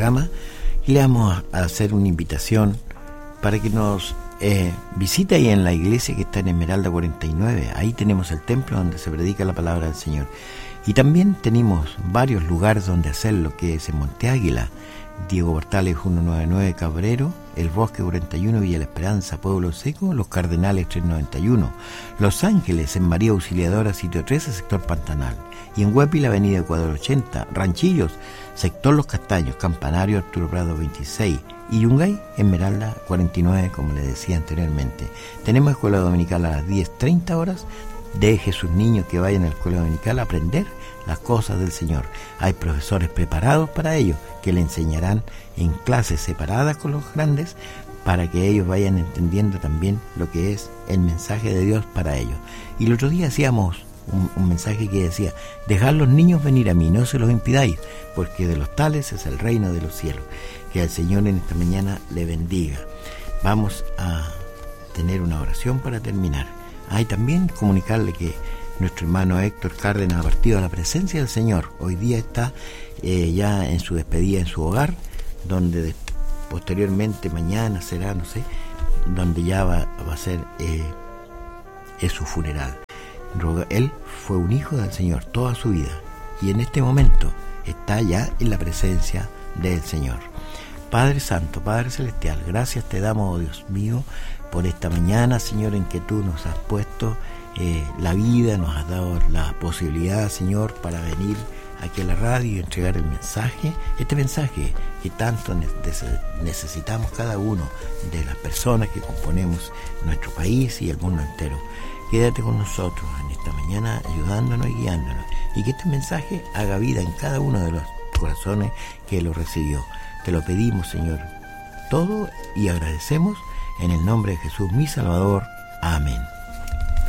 programa y le vamos a hacer una invitación para que nos visite ahí en la iglesia que está en Esmeralda 49. Ahí tenemos el templo donde se predica la palabra del Señor. Y también tenemos varios lugares donde hacerlo, que es en Monte Águila, Diego Portales 199 Cabrero, El Bosque 41 Villa La Esperanza, Pueblo Seco, Los Cardenales 391, Los Ángeles en María Auxiliadora, sitio 13, sector Pantanal, y en Huepi la avenida Ecuador 80, Ranchillos, sector Los Castaños, Campanario Arturo Prado 26, y Yungay, Esmeralda 49, como les decía anteriormente. Tenemos escuela dominical a las 10:30 horas. Deje sus niños que vayan a la escuela dominical a aprender las cosas del Señor. Hay profesores preparados para ello, que le enseñarán en clases separadas con los grandes, para que ellos vayan entendiendo también lo que es el mensaje de Dios para ellos. Y el otro día hacíamos un mensaje que decía: dejad los niños venir a mí, no se los impidáis, porque de los tales es el reino de los cielos. Que el Señor en esta mañana le bendiga. Vamos a tener una oración para terminar. Hay también comunicarle que nuestro hermano Héctor Cárdenas ha partido a la presencia del Señor. Hoy día está ya en su despedida en su hogar, donde posteriormente mañana será, no sé, donde ya va a ser es su funeral. Él fue un hijo del Señor toda su vida y en este momento está ya en la presencia del Señor. Padre Santo, Padre Celestial, gracias te damos, oh Dios mío, por esta mañana, Señor, en que tú nos has puesto la vida, nos has dado la posibilidad, Señor, para venir aquí a la radio y entregar el mensaje, este mensaje que tanto necesitamos cada uno de las personas que componemos nuestro país y el mundo entero. Quédate con nosotros en esta mañana, ayudándonos y guiándonos, y que este mensaje haga vida en cada uno de los corazones que lo recibió. Te lo pedimos, Señor, todo, y agradecemos en el nombre de Jesús, mi Salvador. Amén.